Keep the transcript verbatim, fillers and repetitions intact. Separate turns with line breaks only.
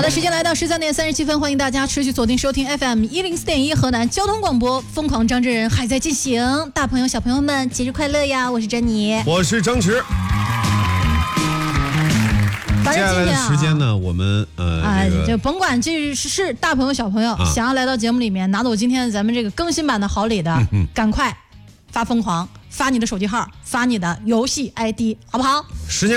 的，时间来到十三点三十七分，欢迎大家持续锁定收听 F M 一零四点一河南交通广播，疯狂张真人还在进行，大朋友小朋友们节日快乐呀！我是珍妮，
我是张弛。
反正今天啊，
时间呢，我们呃，
哎，
这个、
就甭管这是是大朋友小朋友、啊，想要来到节目里面拿走今天咱们这个更新版的好礼的，嗯嗯赶快发疯狂，发你的手机号，发你的游戏 I D， 好不好？
时间。